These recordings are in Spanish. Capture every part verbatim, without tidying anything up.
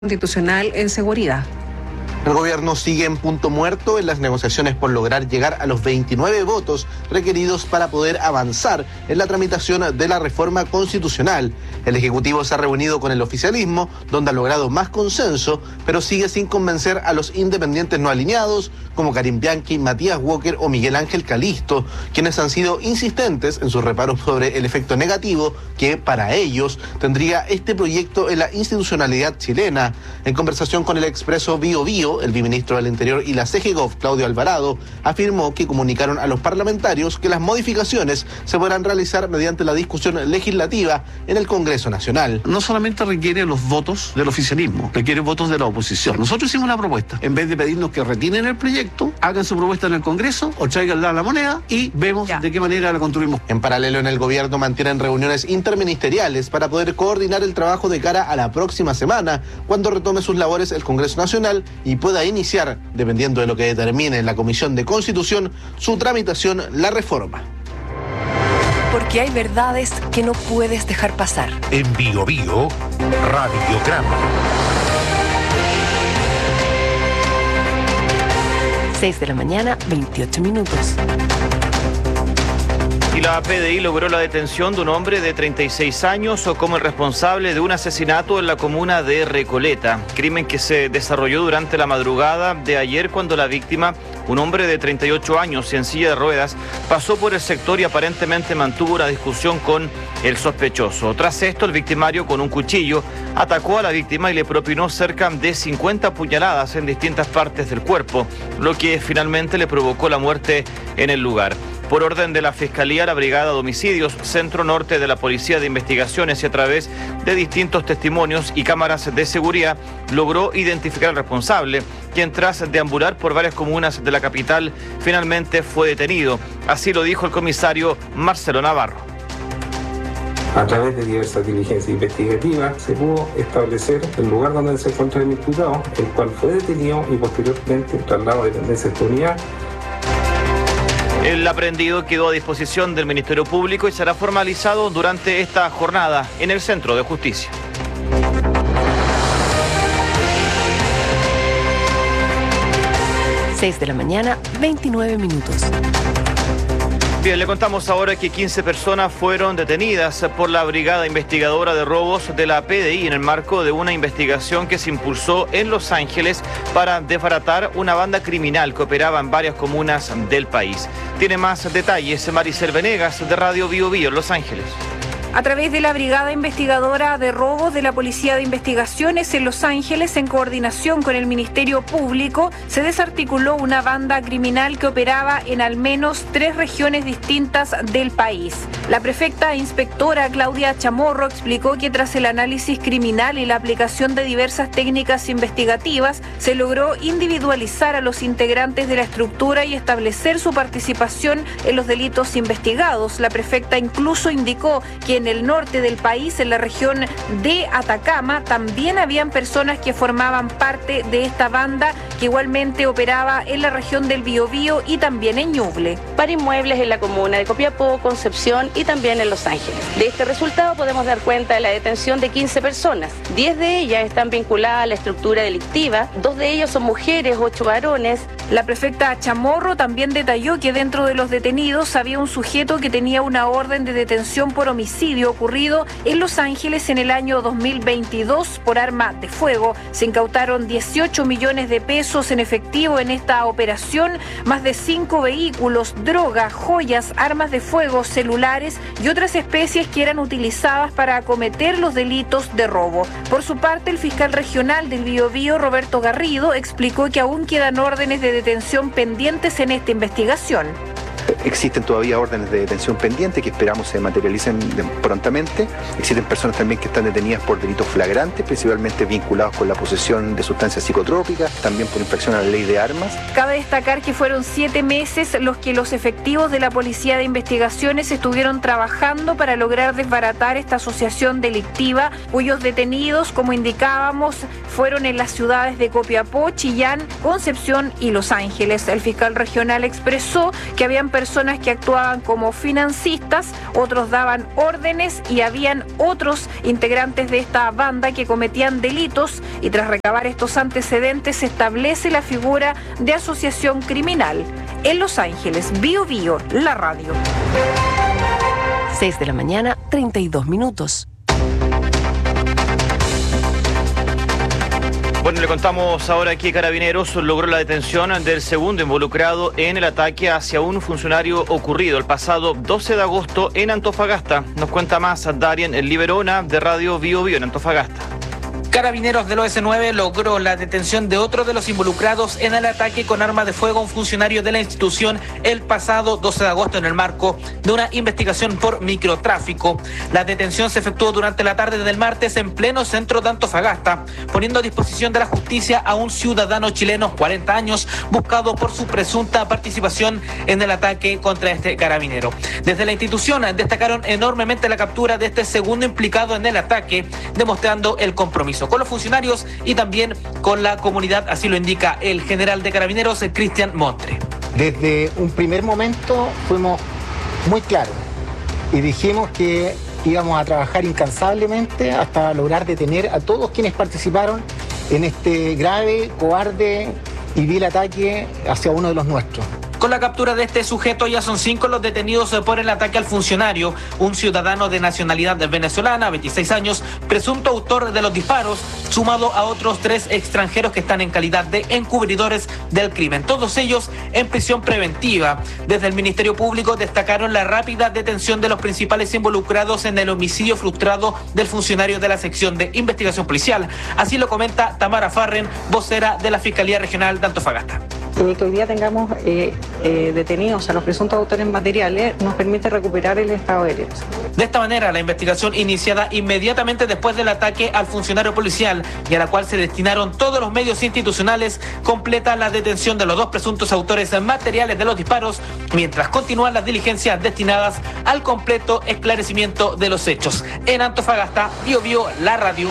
Constitucional en seguridad. El gobierno sigue en punto muerto en las negociaciones por lograr llegar a los veintinueve votos requeridos para poder avanzar en la tramitación de la reforma constitucional. El Ejecutivo se ha reunido con el oficialismo, donde ha logrado más consenso, pero sigue sin convencer a los independientes no alineados, como Karim Bianchi, Matías Walker o Miguel Ángel Calisto, quienes han sido insistentes en sus reparos sobre el efecto negativo que, para ellos, tendría este proyecto en la institucionalidad chilena. En conversación con el Expreso Bio Bio, el viceministro del Interior y la C G Gov, Claudio Alvarado, afirmó que comunicaron a los parlamentarios que las modificaciones se podrán realizar mediante la discusión legislativa en el Congreso Nacional. No solamente requiere los votos del oficialismo, requiere votos de la oposición. Nosotros hicimos una propuesta. En vez de pedirnos que retiren el proyecto, hagan su propuesta en el Congreso o tráiganla a la moneda y vemos ya de qué manera la construimos. En paralelo, en el gobierno mantienen reuniones interministeriales para poder coordinar el trabajo de cara a la próxima semana, cuando retome sus labores el Congreso Nacional y pueda iniciar, dependiendo de lo que determine la Comisión de Constitución, su tramitación, la reforma. Porque hay verdades que no puedes dejar pasar. En Bio Bio, Radiograma. seis de la mañana, veintiocho minutos. Y la P D I logró la detención de un hombre de treinta y seis años como el responsable de un asesinato en la comuna de Recoleta. Crimen que se desarrolló durante la madrugada de ayer, cuando la víctima, un hombre de treinta y ocho años y en silla de ruedas, pasó por el sector y aparentemente mantuvo una discusión con el sospechoso. Tras esto, el victimario, con un cuchillo, atacó a la víctima y le propinó cerca de cincuenta puñaladas en distintas partes del cuerpo, lo que finalmente le provocó la muerte en el lugar. Por orden de la Fiscalía, la Brigada de Homicidios Centro Norte de la Policía de Investigaciones, y a través de distintos testimonios y cámaras de seguridad, logró identificar al responsable, quien tras deambular por varias comunas de la capital, finalmente fue detenido. Así lo dijo el comisario Marcelo Navarro. A través de diversas diligencias investigativas se pudo establecer el lugar donde se encuentra el imputado, el cual fue detenido y posteriormente trasladado a dependencias de unidad. El aprehendido quedó a disposición del Ministerio Público y será formalizado durante esta jornada en el Centro de Justicia. seis de la mañana, veintinueve minutos. Bien, le contamos ahora que quince personas fueron detenidas por la Brigada Investigadora de Robos de la P D I en el marco de una investigación que se impulsó en Los Ángeles para desbaratar una banda criminal que operaba en varias comunas del país. Tiene más detalles Maricel Venegas, de Radio Bio Bio en Los Ángeles. A través de la Brigada Investigadora de Robos de la Policía de Investigaciones en Los Ángeles, en coordinación con el Ministerio Público, se desarticuló una banda criminal que operaba en al menos tres regiones distintas del país. La prefecta e inspectora Claudia Chamorro explicó que tras el análisis criminal y la aplicación de diversas técnicas investigativas, se logró individualizar a los integrantes de la estructura y establecer su participación en los delitos investigados. La prefecta incluso indicó que en el norte del país, en la región de Atacama, también habían personas que formaban parte de esta banda, que igualmente operaba en la región del Biobío y también en Ñuble. Para inmuebles en la comuna de Copiapó, Concepción y también en Los Ángeles. De este resultado podemos dar cuenta de la detención de quince personas. diez de ellas están vinculadas a la estructura delictiva, dos de ellos son mujeres, ocho varones. La prefecta Chamorro también detalló que dentro de los detenidos había un sujeto que tenía una orden de detención por homicidio ocurrido en Los Ángeles en el año dos mil veintidós por arma de fuego. Se incautaron dieciocho millones de pesos en efectivo en esta operación, más de cinco vehículos, droga, joyas, armas de fuego, celulares y otras especies que eran utilizadas para acometer los delitos de robo. Por su parte, el fiscal regional del Biobío, Roberto Garrido, explicó que aún quedan órdenes de detención pendientes en esta investigación. Existen todavía órdenes de detención pendientes que esperamos se materialicen prontamente. Existen personas también que están detenidas por delitos flagrantes, principalmente vinculados con la posesión de sustancias psicotrópicas, también por infracción a la ley de armas. Cabe destacar que fueron siete meses los que los efectivos de la Policía de Investigaciones estuvieron trabajando para lograr desbaratar esta asociación delictiva, cuyos detenidos, como indicábamos, fueron en las ciudades de Copiapó, Chillán, Concepción y Los Ángeles. El fiscal regional expresó que habían personas personas que actuaban como financistas, otros daban órdenes y habían otros integrantes de esta banda que cometían delitos, y tras recabar estos antecedentes se establece la figura de asociación criminal. En Los Ángeles, Bio Bio, la radio. seis de la mañana, treinta y dos minutos. Bueno, le contamos ahora que Carabineros logró la detención del segundo involucrado en el ataque hacia un funcionario ocurrido el pasado doce de agosto en Antofagasta. Nos cuenta más Darien Liberona de Radio Bio Bio en Antofagasta. Carabineros del O S nueve logró la detención de otro de los involucrados en el ataque con arma de fuego a un funcionario de la institución el pasado doce de agosto en el marco de una investigación por microtráfico. La detención se efectuó durante la tarde del martes en pleno centro de Antofagasta, poniendo a disposición de la justicia a un ciudadano chileno, cuarenta años, buscado por su presunta participación en el ataque contra este carabinero. Desde la institución destacaron enormemente la captura de este segundo implicado en el ataque, demostrando el compromiso con los funcionarios y también con la comunidad, así lo indica el general de Carabineros, Cristian Montre. Desde un primer momento fuimos muy claros y dijimos que íbamos a trabajar incansablemente hasta lograr detener a todos quienes participaron en este grave, cobarde y vil ataque hacia uno de los nuestros. Con la captura de este sujeto ya son cinco los detenidos por el ataque al funcionario, un ciudadano de nacionalidad venezolana, veintiséis años, presunto autor de los disparos, sumado a otros tres extranjeros que están en calidad de encubridores del crimen, todos ellos en prisión preventiva. Desde el Ministerio Público destacaron la rápida detención de los principales involucrados en el homicidio frustrado del funcionario de la sección de investigación policial. Así lo comenta Tamara Farren, vocera de la Fiscalía Regional de Antofagasta. Eh, que hoy día tengamos eh, eh, detenidos a los presuntos autores materiales nos permite recuperar el Estado de Derecho. De esta manera, la investigación iniciada inmediatamente después del ataque al funcionario policial y a la cual se destinaron todos los medios institucionales, completa la detención de los dos presuntos autores materiales de los disparos, mientras continúan las diligencias destinadas al completo esclarecimiento de los hechos. En Antofagasta, Bio Bio, la radio.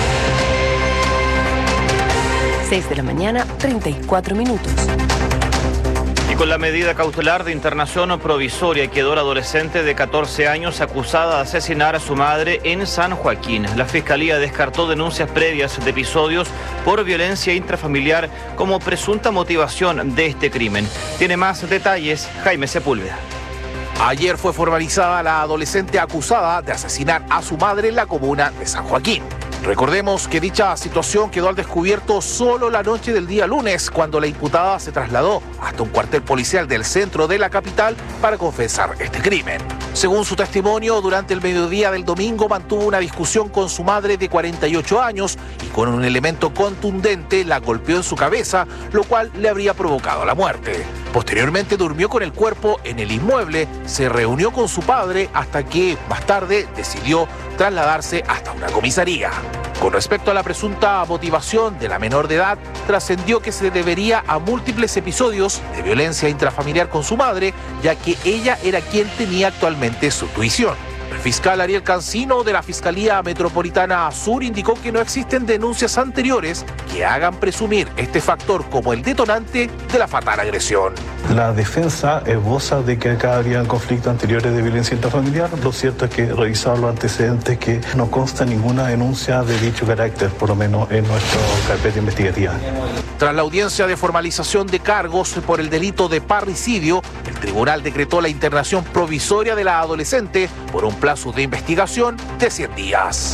seis de la mañana, treinta y cuatro minutos. Y con la medida cautelar de internación provisoria quedó la adolescente de catorce años acusada de asesinar a su madre en San Joaquín. La Fiscalía descartó denuncias previas de episodios por violencia intrafamiliar como presunta motivación de este crimen. Tiene más detalles Jaime Sepúlveda. Ayer fue formalizada la adolescente acusada de asesinar a su madre en la comuna de San Joaquín. Recordemos que dicha situación quedó al descubierto solo la noche del día lunes, cuando la imputada se trasladó hasta un cuartel policial del centro de la capital para confesar este crimen. Según su testimonio, durante el mediodía del domingo mantuvo una discusión con su madre de cuarenta y ocho años y con un elemento contundente la golpeó en su cabeza, lo cual le habría provocado la muerte. Posteriormente durmió con el cuerpo en el inmueble, se reunió con su padre hasta que más tarde decidió trasladarse hasta una comisaría. Con respecto a la presunta motivación de la menor de edad, trascendió que se debería a múltiples episodios de violencia intrafamiliar con su madre, ya que ella era quien tenía actualmente su tuición. El fiscal Ariel Cancino de la Fiscalía Metropolitana Sur indicó que no existen denuncias anteriores que hagan presumir este factor como el detonante de la fatal agresión. La defensa esboza de que acá había conflictos anteriores de violencia intrafamiliar. Lo cierto es que revisado los antecedentes que no consta ninguna denuncia de dicho carácter, por lo menos en nuestra carpeta investigativa. Tras la audiencia de formalización de cargos por el delito de parricidio, el tribunal decretó la internación provisoria de la adolescente por un plazo de investigación de cien días.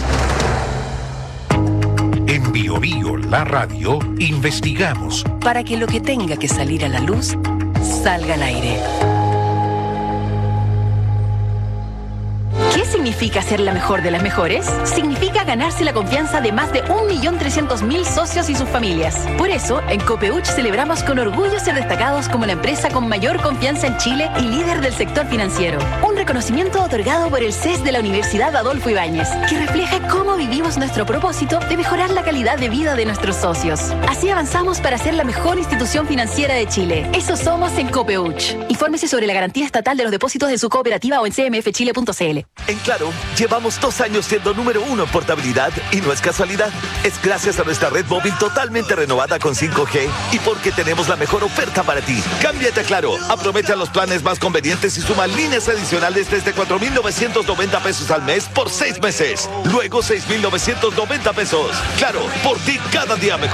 En Bio Bio, la radio, investigamos para que lo que tenga que salir a la luz salga al aire. ¿Qué significa ser la mejor de las mejores? Significa ganarse la confianza de más de un millón trescientos mil socios y sus familias. Por eso, en Copeuch celebramos con orgullo ser destacados como la empresa con mayor confianza en Chile y líder del sector financiero. Un reconocimiento otorgado por el C E S de la Universidad Adolfo Ibáñez, que refleja cómo vivimos nuestro propósito de mejorar la calidad de vida de nuestros socios. Así avanzamos para ser la mejor institución financiera de Chile. Eso somos en Copeuch. Infórmese sobre la garantía estatal de los depósitos de su cooperativa o en c m f chile punto c l. En Claro, llevamos dos años siendo número uno en portabilidad y no es casualidad. Es gracias a nuestra red móvil totalmente renovada con cinco G y porque tenemos la mejor oferta para ti. Cámbiate a Claro, aprovecha los planes más convenientes y suma líneas adicionales desde cuatro mil novecientos noventa pesos al mes por seis meses. Luego seis mil novecientos noventa pesos. Claro, por ti cada día mejor.